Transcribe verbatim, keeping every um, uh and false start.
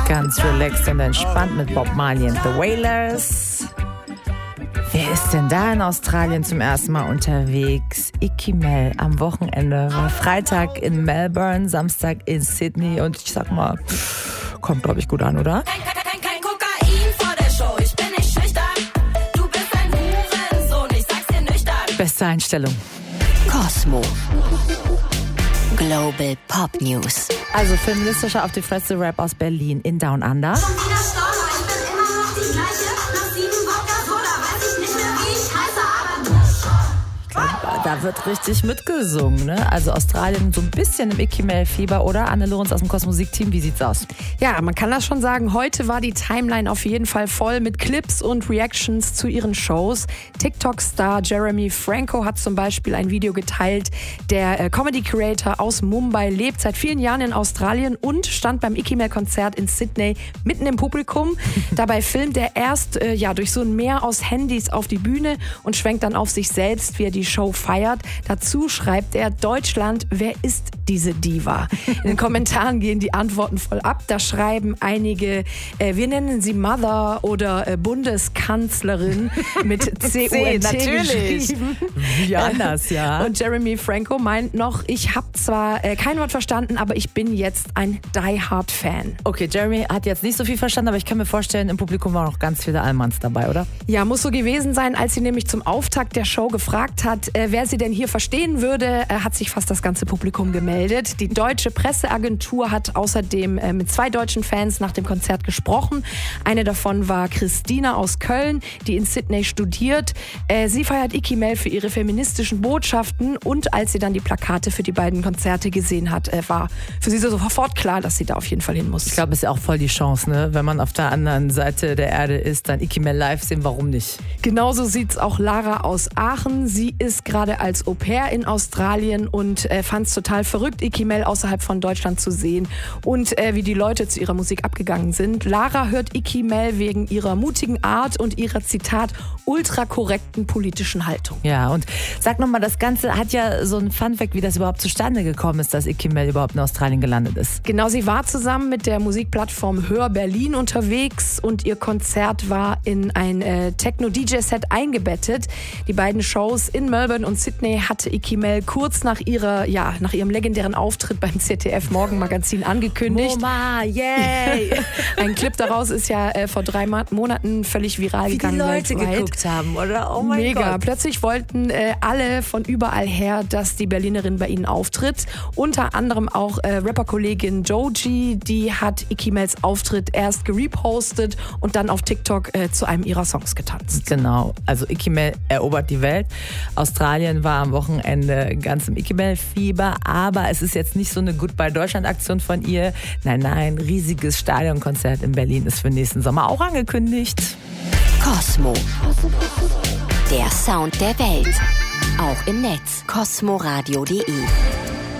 Ganz relaxed und entspannt mit Bob Marley and the Wailers. Wer ist denn da in Australien zum ersten Mal unterwegs? Icky Mel am Wochenende. War Freitag in Melbourne, Samstag in Sydney und ich sag mal, kommt glaube ich gut an, oder? Kein, kein, kein, kein Kokain vor der Show, ich bin nicht schüchtern. Du bist ein Hurensohn, ich sag's dir nüchtern. Beste Einstellung. Cosmo. Global Pop News. Also feministischer auf die Fresse Rap aus Berlin in Down Under. Schon wieder Storno, ich bin immer noch die gleiche. Nach sieben Wodka Soda weiß ich nicht mehr, wie ich heiße, aber Da wird richtig mitgesungen, ne? Also Australien so ein bisschen im Icky Mel Fieber, oder? Anne Lorenz aus dem Kosmusik-Team, wie sieht's aus? Ja, man kann das schon sagen. Heute war die Timeline auf jeden Fall voll mit Clips und Reactions zu ihren Shows. TikTok-Star Jeremy Franco hat zum Beispiel ein Video geteilt. Der äh, Comedy-Creator aus Mumbai lebt seit vielen Jahren in Australien und stand beim Icky Mel-Konzert in Sydney mitten im Publikum. Dabei filmt er erst äh, ja, durch so ein Meer aus Handys auf die Bühne und schwenkt dann auf sich selbst, wie er die Show feiert. Dazu schreibt er: Deutschland, wer ist diese Diva? In den Kommentaren gehen die Antworten voll ab. Da schreiben einige, äh, wir nennen sie Mother oder äh, Bundeskanzlerin mit C U N T natürlich. geschrieben. Wie anders, ja. Und Jeremy Franco meint noch, ich habe zwar äh, kein Wort verstanden, aber ich bin jetzt ein Die-Hard-Fan. Okay, Jeremy hat jetzt nicht so viel verstanden, aber ich kann mir vorstellen, im Publikum waren noch ganz viele Allmanns dabei, oder? Ja, muss so gewesen sein, als sie nämlich zum Auftakt der Show gefragt hat, äh, wer sie denn hier verstehen würde, äh, hat sich fast das ganze Publikum gemeldet. Die deutsche Presseagentur hat außerdem äh, mit zwei deutschen Fans nach dem Konzert gesprochen. Eine davon war Christina aus Köln, die in Sydney studiert. Äh, sie feiert Icky Mel für ihre feministischen Botschaften und als sie dann die Plakate für die beiden Konzerte gesehen hat, äh, war für sie so sofort klar, dass sie da auf jeden Fall hin muss. Ich glaube, es ist ja auch voll die Chance, ne? Wenn man auf der anderen Seite der Erde ist, dann Icky Mel live sehen, warum nicht? Genauso sieht's auch Lara aus Aachen. Sie ist gerade als Au-pair in Australien und äh, fand es total verrückt, Icky Mel außerhalb von Deutschland zu sehen und äh, wie die Leute zu ihrer Musik abgegangen sind. Lara hört Icky Mel wegen ihrer mutigen Art und ihrer, Zitat, ultrakorrekten politischen Haltung. Ja, und sag nochmal, das Ganze hat ja so ein Funfact, wie das überhaupt zustande gekommen ist, dass Icky Mel überhaupt in Australien gelandet ist. Genau, sie war zusammen mit der Musikplattform Hör Berlin unterwegs und ihr Konzert war in ein äh, Techno-D J-Set eingebettet. Die beiden Shows in Melbourne und Sydney hatte Icky Mel kurz nach ihrer, ja, nach ihrem legendären Auftritt beim Z D F Morgenmagazin angekündigt. Mama, yay! Ein Clip daraus ist ja äh, vor drei Ma- Monaten völlig viral Wie gegangen. die Leute weltweit. geguckt haben, oder? Oh mein Mega. Gott. Plötzlich wollten äh, alle von überall her, dass die Berlinerin bei ihnen auftritt. Unter anderem auch äh, Rapper-Kollegin Joji, die hat Icky Mels Auftritt erst gerepostet und dann auf TikTok äh, zu einem ihrer Songs getanzt. Genau, also Icky Mel erobert die Welt. Australien war am Wochenende ganz im Icky Mel Fieber, aber es ist jetzt nicht so eine Goodbye Deutschland-Aktion von ihr. Nein, nein, riesiges Stadionkonzert in Berlin ist für nächsten Sommer auch angekündigt. Cosmo. Der Sound der Welt. Auch im Netz. cosmoradio punkt de